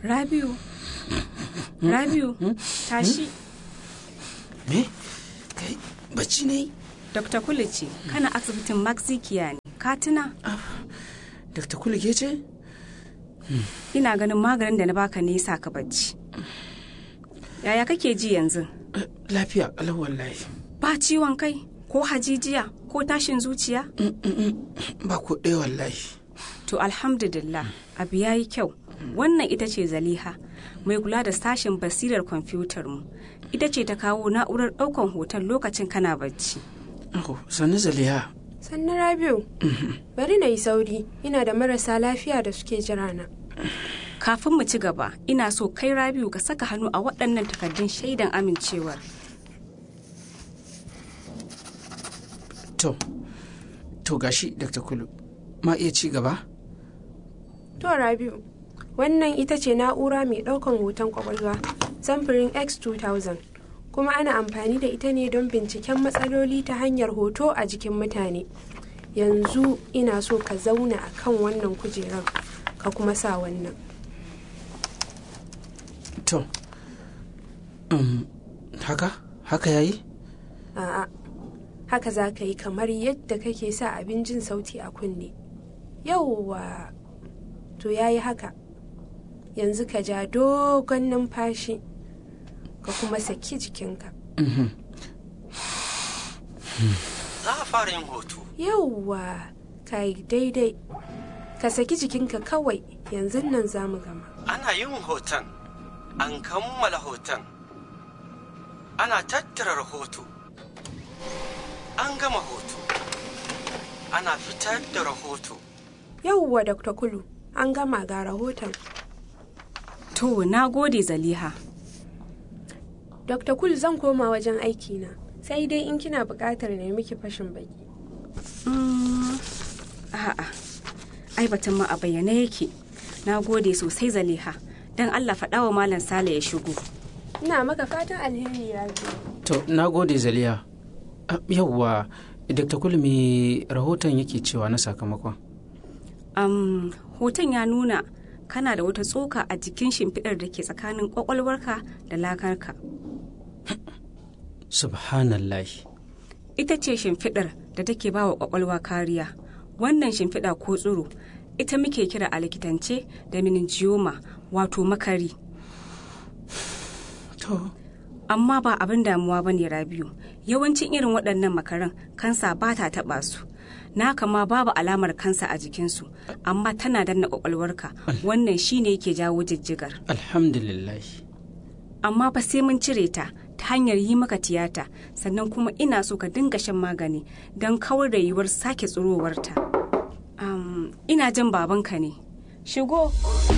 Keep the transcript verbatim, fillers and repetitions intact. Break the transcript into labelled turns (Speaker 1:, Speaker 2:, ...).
Speaker 1: Rabiu, Rabiu, tashi.
Speaker 2: Me? Kai, bacci ne?
Speaker 1: Dokta Kulu ce, kana asibitin Maxikiya ne, ka tuna?
Speaker 2: Dokta Kulu ke ce?
Speaker 1: Ina ganin maganin da na baka ne yasa ka bacci. Yaya kake ji yanzu?
Speaker 2: Lafiya kalau wallahi.
Speaker 1: Ba ciwon kai ko hajijiya ko tashin zuciya?
Speaker 2: Ba ko ɗaya wallahi.
Speaker 1: To alhamdulillah, abu yayi kyau. Wannan ita ce Zaliha, mai kula da sashen basirar kwamfutar mu. Ita ce ta kawo na'urar ɗaukan hoton lokacin kana bacci.
Speaker 2: Oh, sannu Zaliha.
Speaker 3: Sannu Rabiu. Bari na yi sauri, ina da marasa lafiya da suke jira na.
Speaker 1: Kafin mu ci gaba, ina so kai Rabiu ka saka hannu a waɗannan takardun shaidan amincewar.
Speaker 2: To, to gashi Dokta Kulu, ma iya ci gaba?
Speaker 3: To Rabiu, wannan ita ce na'ura mai ɗaukan hoton kwakwalwa samfurin X two thousand, kuma ana amfani da ita ne don binciken matsaloli ta hanyar hoto a jikin mutane. Yanzu ina so ka zauna a kan wannan kujerar, ka kuma sa wannan.
Speaker 2: To, um, haka? Haka yayi?
Speaker 3: A'a, haka za ka yi kamar yadda kake sa abin jin sauti a kunne. Yauwa, to yayi haka. Yanzu ka ja dogon numfashi, ka kuma saki jikinka.
Speaker 4: Za a fara yin hoto.
Speaker 3: Yauwa, ka yi daidai. Ka saki jikinka kawai, yanzu nan za mu gama.
Speaker 4: Ana yin hoton. An kammala hoton. Ana tattara rahoto. An gama hoto. Ana fitar da rahoto.
Speaker 3: Yauwa Dokta Kulu, an gama ga rahoton.
Speaker 1: To, na gode Zaliha.
Speaker 3: Dokta Kulu, zan koma wajen aikina. Sai dai in kina buƙatar ne miki fashin baki.
Speaker 1: Mm, a'a, ai batun ma a bayyane yake. Na gode sosai Zaliha. Dan Allah faɗa wa Malam Sale ya shigo.
Speaker 3: Ina maka fatan alheri Rabiu.
Speaker 2: To, na gode Zaliha. Uh, yawwa, Dokta Kulu me rahoton yake cewa na sakamakon?
Speaker 1: Um, hoton ya nuna kana da wata tsoka a jikin shimfiɗar da ke tsakanin ƙwaƙwalwarka da lakarka.
Speaker 2: Subhanallah.
Speaker 1: Ita ce shimfiɗar da take ba wa ƙwaƙwalwa kariya. Wannan shimfiɗa ko tsiro, ita muke kira a likitance da meningioma, wato makari.
Speaker 2: To.
Speaker 1: Amma ba abin damuwa ba ne Rabiu. Yawancin irin waɗannan makaran kansa ba ta taɓa su. Na kama babu alamar kansa a jikinsu, amma tana danna ƙwaƙwalwarka. Wannan shi ne yake jawo jijjigar.
Speaker 2: Alhamdulillah.
Speaker 1: Amma ba sai mun cire ta ta hanyar yi maka tiyata, sannan kuma ina so ka dinga shan magani don kawar da yiwuwar sake tsirowarta. Um, ina jin babanka ne. Shigo.